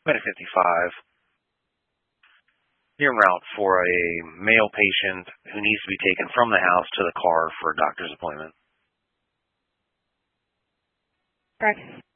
Medic 55. You're en route for a male patient who needs to be taken from the house to the car for a doctor's appointment. Correct.